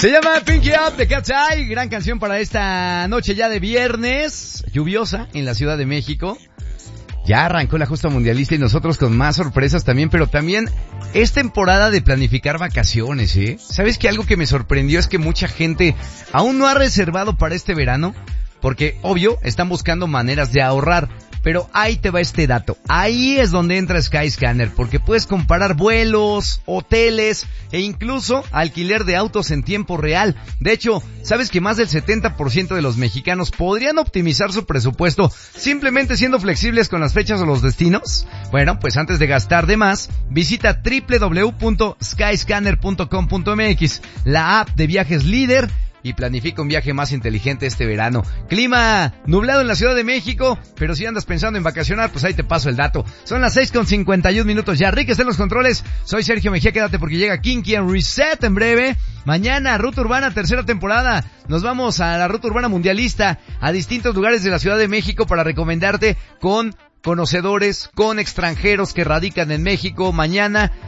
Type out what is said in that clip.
Se llama Pinky Up de Cat's Eye, gran canción para esta noche ya de viernes, lluviosa en la Ciudad de México. Ya arrancó la justa mundialista y nosotros con más sorpresas también, pero también es temporada de planificar vacaciones, ¿eh? ¿Sabes que algo que me sorprendió es que mucha gente aún no ha reservado para este verano? Porque, obvio, están buscando maneras de ahorrar. Pero ahí te va este dato. Ahí es donde entra Skyscanner, porque puedes comparar vuelos, hoteles e incluso alquiler de autos en tiempo real. De hecho, ¿sabes que más del 70% de los mexicanos podrían optimizar su presupuesto simplemente siendo flexibles con las fechas o los destinos? Bueno, pues antes de gastar de más, visita www.skyscanner.com.mx, la app de viajes líder, y planifica un viaje más inteligente este verano. Clima nublado en la Ciudad de México, pero si andas pensando en vacacionar, pues ahí te paso el dato. Son las 6:51 ya. Rick está en los controles. Soy Sergio Mejía, quédate porque llega Kinky and Reset en breve. Mañana, Ruta Urbana, tercera temporada. Nos vamos a la Ruta Urbana Mundialista, a distintos lugares de la Ciudad de México para recomendarte con conocedores, con extranjeros que radican en México. Mañana